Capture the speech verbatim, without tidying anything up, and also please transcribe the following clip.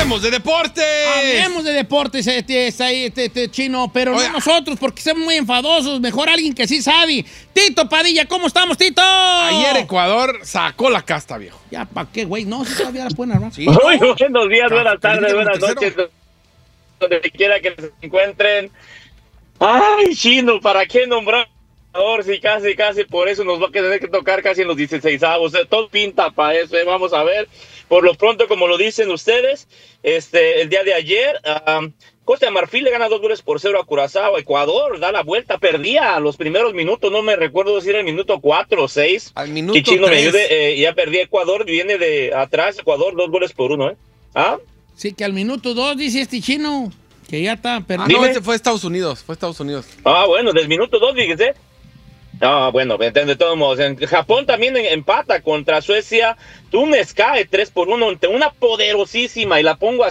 ¡Hablemos de deportes! Hablemos de deportes, este, este, este, este chino, pero Oiga. no nosotros, porque somos muy enfadosos. Mejor alguien que sí sabe. Tito Padilla, ¿cómo estamos, Tito? Ayer Ecuador sacó la casta, viejo. Ya, ¿para qué, güey? No, si todavía la pueden armar. Sí, Muy ¿no? buenos días, Ca- buenas tardes, califican buenas el tercero. noches, donde quiera que se encuentren. Ay, Chino, ¿para qué nombrar? Sí, casi, casi, por eso nos va a tener que tocar casi en los dieciseisavos. Eh, todo pinta para eso, eh, vamos a ver. Por lo pronto, como lo dicen ustedes, este, el día de ayer, um, Costa de Marfil le gana dos goles por cero a Curazao. Ecuador da la vuelta, perdía los primeros minutos, no me recuerdo si era el minuto cuatro o seis. Al minuto Que Chino me tres. ayude, eh, ya perdí Ecuador, viene de atrás, Ecuador, dos goles por uno, ¿eh? ¿Ah? Sí, que al minuto dos dice este chino que ya está Ah, perdido. no, Dime. este fue Estados Unidos, fue Estados Unidos. Ah, bueno, del minuto dos, fíjese. Ah, bueno, de, de todos modos. En Japón también empata contra Suecia. Túnez cae tres por uno ante una poderosísima, y la pongo